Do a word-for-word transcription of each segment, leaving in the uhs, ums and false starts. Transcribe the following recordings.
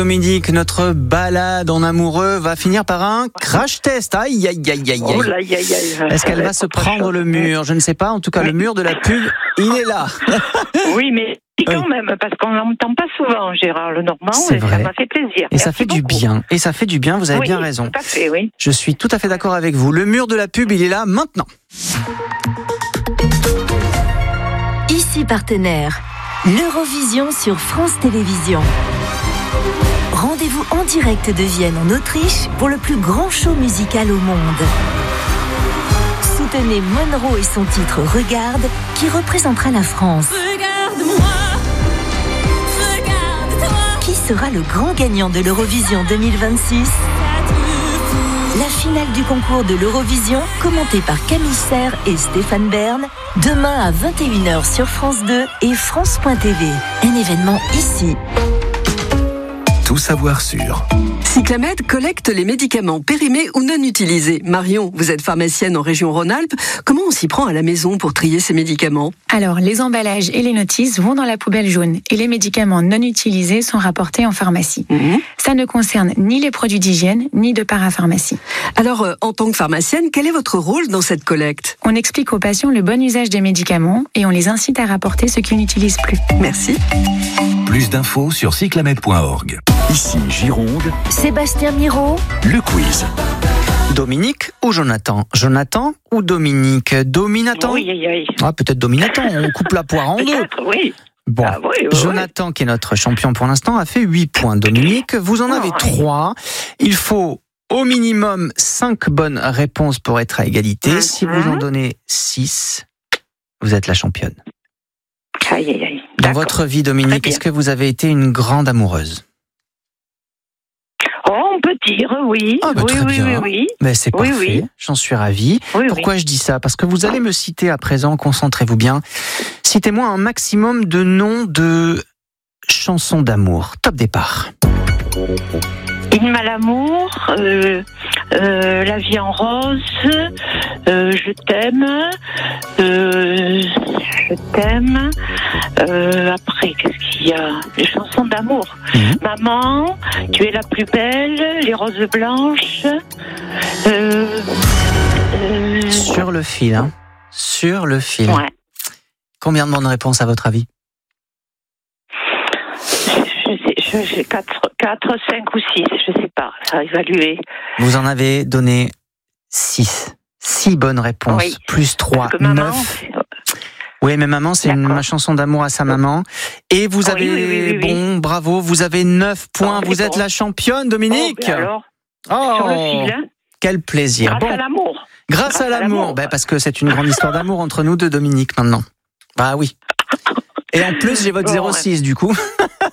Dominique, notre balade en amoureux va finir par un crash test. Aïe, aïe, aïe, aïe, Oh aïe. là, aïe, aïe, aïe. Est-ce qu'elle va se prendre le mur? Je ne sais pas. En tout cas, Oui. le mur de la pub, il est là. Oui, mais quand Oui. même, parce qu'on n'entend pas souvent Gérard Lenormand, C'est et vrai. ça m'a fait plaisir. Et ça Merci fait du beaucoup. bien. Et ça fait du bien, vous avez Oui, bien raison. Tout à fait, oui. Je suis tout à fait d'accord avec vous. Le mur de la pub, il est là maintenant. Ici partenaire, l'Eurovision sur France Télévisions. Rendez-vous en direct de Vienne en Autriche pour le plus grand show musical au monde. Soutenez Monroe et son titre Regarde qui représentera la France. Regarde-moi, regarde-toi. Qui sera le grand gagnant de l'Eurovision deux mille vingt-six? La finale du concours de l'Eurovision, commentée par Camille Serre et Stéphane Bern, demain à vingt et une heures sur France deux et France point T V. Un événement ici. Tout savoir sur. Cyclamed collecte les médicaments périmés ou non utilisés. Marion, vous êtes pharmacienne en région Rhône-Alpes. Comment on s'y prend à la maison pour trier ces médicaments? Alors, les emballages et les notices vont dans la poubelle jaune et les médicaments non utilisés sont rapportés en pharmacie. Mmh. Ça ne concerne ni les produits d'hygiène, ni de parapharmacie. Alors, euh, en tant que pharmacienne, quel est votre rôle dans cette collecte? On explique aux patients le bon usage des médicaments et on les incite à rapporter ce qu'ils n'utilisent plus. Merci. Plus d'infos sur cyclamed point org. Ici Gironde, Sébastien Miraud, le quiz. Dominique ou Jonathan? Jonathan ou Dominique? Dominathan? Oui, aïe, aïe. Ah, peut-être Dominathan. On coupe la poire en deux. Peut-être, oui. Bon, Ah, oui, oui, Jonathan, qui est notre champion pour l'instant, a fait huit points. Dominique, vous en avez Ah, oui. trois. Il faut au minimum cinq bonnes réponses pour être à égalité. Mhm. Si vous en donnez six, vous êtes la championne. Aïe, aïe, aïe. Dans D'accord. votre vie, Très Dominique, bien. est-ce que vous avez été une grande amoureuse? Oh, on peut dire oui. Ah, bah, oui, très oui, bien. oui, oui. Ben, c'est Oui, parfait, oui. j'en suis ravi. Oui, Pourquoi je dis ça? Parce que vous allez me citer à présent, concentrez-vous bien. Citez-moi un maximum de noms de chansons d'amour. Top départ. Il m'a l'amour, euh, euh, la vie en rose, euh, je t'aime, euh, je t'aime. Euh, après, qu'est-ce qu'il y a? Les chansons d'amour. Mhm. Maman, tu es la plus belle, les roses blanches. Euh, euh, Sur le fil, hein. Sur le fil. Ouais. Combien de bonnes réponses à votre avis? Je sais, je, j'ai quatre, quatre, cinq ou six, je sais pas, ça a évalué. Vous en avez donné six. Six bonnes réponses, Oui. plus trois, Parce que maman, neuf. c'est- Oui, mais maman, c'est une, D'accord. ma chanson d'amour à sa maman. Et vous Oui, avez, oui, oui, oui, oui. bon, bravo, vous avez neuf points. Oh, vous c'est êtes bon. la championne, Oh, Dominique. ben alors, Oh, sur le fil, hein, quel plaisir. grâce Bon, à l'amour. grâce, grâce à à l'amour, l'amour. ben, parce que c'est une grande histoire d'amour entre nous deux, Dominique, maintenant. Bah oui. Et en plus, j'ai votre Bon, zéro six, du coup.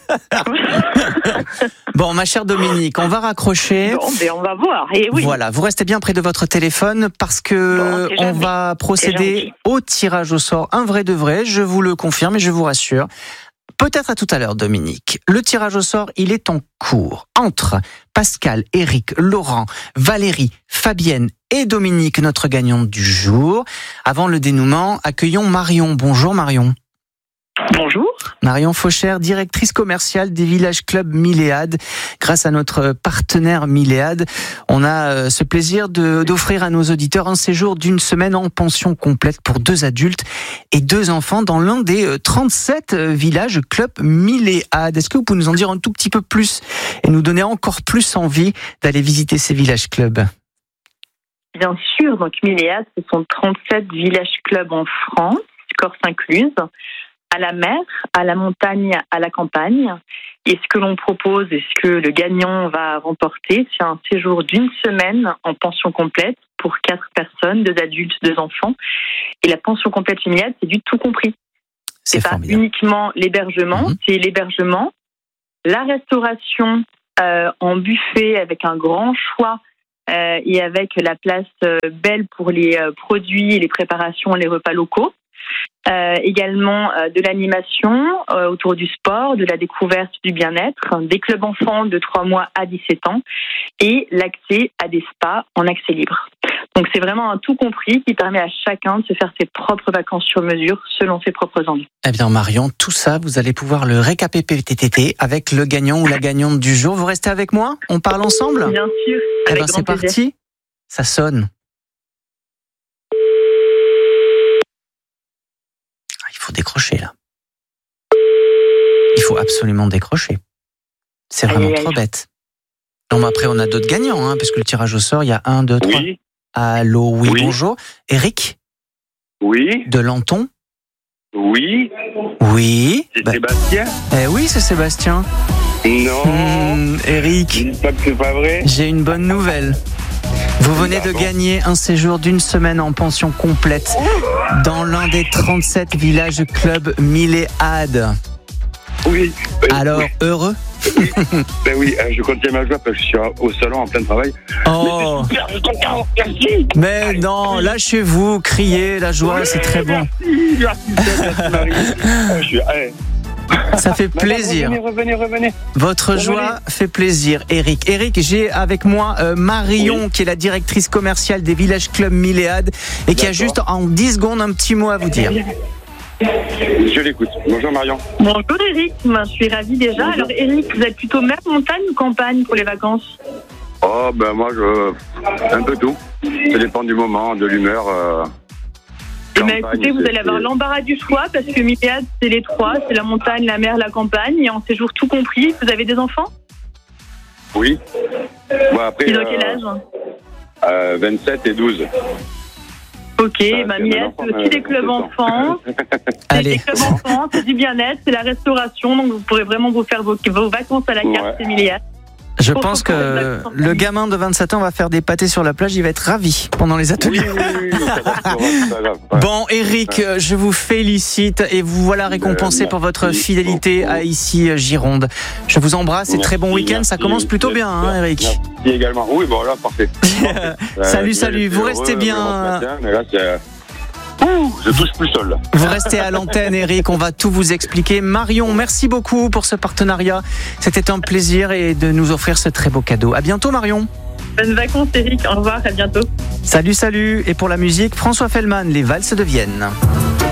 Bon, ma chère Dominique, on va raccrocher. Bon, ben on va voir. Et oui. Voilà, vous restez bien près de votre téléphone parce que Bon, c'est on gentil. va C'est procéder gentil. au tirage au sort, un vrai de vrai, je vous le confirme et je vous rassure. Peut-être à tout à l'heure, Dominique. Le tirage au sort, il est en cours entre Pascal, Eric, Laurent, Valérie, Fabienne et Dominique, notre gagnante du jour. Avant le dénouement, accueillons Marion. Bonjour Marion. Bonjour. Marion Fauchère, directrice commerciale des Village Club Milléade. Grâce à notre partenaire Milléade, on a euh, ce plaisir de, d'offrir à nos auditeurs un séjour d'une semaine en pension complète pour deux adultes et deux enfants dans l'un des euh, trente-sept euh, Village Club Milléade. Est-ce que vous pouvez nous en dire un tout petit peu plus et nous donner encore plus envie d'aller visiter ces Village Club? Bien sûr, donc Milléade, ce sont trente-sept villages clubs en France, Corse incluse, à la mer, à la montagne, à la campagne. Et ce que l'on propose et ce que le gagnant va remporter, c'est un séjour d'une semaine en pension complète pour quatre personnes, deux adultes, deux enfants. Et la pension complète Milléade, c'est du tout compris. C'est C'est pas formidable. uniquement l'hébergement, Mhm. c'est l'hébergement, la restauration euh, en buffet avec un grand choix euh, et avec la place euh, belle pour les euh, produits et les préparations et les repas locaux. Euh, également euh, de l'animation euh, autour du sport, de la découverte du bien-être, des clubs enfants de trois mois à dix-sept ans et l'accès à des spas en accès libre. Donc c'est vraiment un tout compris qui permet à chacun de se faire ses propres vacances sur mesure selon ses propres envies. Eh bien Marion, tout ça, vous allez pouvoir le récapituler avec le gagnant ou la gagnante du jour. Vous restez avec moi ? On parle ensemble ? Bien sûr. Eh avec bien c'est grand plaisir. parti. Ça sonne. Il faut décrocher là. Il faut absolument décrocher. C'est vraiment aïe, aïe. trop bête. Non, mais après on a d'autres gagnants, hein, parce que le tirage au sort, il y a un, deux, trois. Oui, Allô, oui, Oui. bonjour. Eric oui, de Lanton. oui. Oui. C'est Bah, Sébastien. eh oui, c'est Sébastien. Non. Hmm, Eric, Dis pas que c'est pas vrai. j'ai une bonne nouvelle. Vous venez de Pardon. gagner un séjour d'une semaine en pension complète dans l'un des trente-sept villages clubs Milléade. Oui. Euh, Alors, oui. heureux ? Ben oui, euh, je continue ma joie parce que je suis au salon en plein travail. Oh, Mais c'est super, je suis content. Merci. mais non, lâchez-vous, criez, la joie, c'est très bon. Merci, merci, merci Marie. Euh, je suis, allez. Ça fait Madame, plaisir. Revenez, revenez, revenez. Votre Revenez. joie fait plaisir, Eric. Eric, j'ai avec moi euh, Marion, Oui. qui est la directrice commerciale des Villages Club Milléade et qui a D'accord. juste en dix secondes un petit mot à vous dire. Je l'écoute. Bonjour Marion. Bonjour Eric, ben, je suis ravie déjà. Bonjour. Alors Eric, vous êtes plutôt mer, montagne ou campagne pour les vacances ? Oh ben moi je un peu tout. Ça dépend du moment, de l'humeur. Euh... Eh bien, campagne, écoutez, vous c'est- allez avoir c'est- l'embarras du choix parce que Milléade, c'est les trois, c'est la montagne, la mer, la campagne et en séjour tout compris. Vous avez des enfants ? Oui. Bon, après, Ils ont euh, quel âge ? euh, vingt-sept et douze. Ok, Euh, bah, c'est Milléade, un enfant, c'est aussi euh, des clubs c'est ça. enfants. C'est Allez, des clubs enfants, c'est du bien-être, c'est la restauration, donc vous pourrez vraiment vous faire vos, vos vacances à la carte, Ouais. c'est Milléade. je Pour pense qu'on que fasse la- le gamin de vingt-sept ans va faire des pâtés sur la plage, il va être ravi pendant les Oui, ateliers. oui, oui, oui, ça va, ça va, ça va. Ouais. Bon, Eric, euh, je vous félicite et vous voilà récompensé Euh, pour votre merci fidélité beaucoup. à ici euh, Gironde. Je vous embrasse et très bon Merci, week-end. Ça merci, commence plutôt bien, hein, merci, Eric. Merci également. Oui, bon, là, parfait. Euh, Salut, déjà, salut. j'étais Vous heureux, restez bien. vraiment ce matin, mais là, c'est... Ouh, je touche plus seul. Là. Vous restez à l'antenne, Eric. On va tout vous expliquer. Marion, merci beaucoup pour ce partenariat. C'était un plaisir et de nous offrir ce très beau cadeau. À bientôt, Marion. Bonnes vacances Eric, au revoir, à bientôt. Salut, salut. Et pour la musique, François Fellman, les valses de Vienne.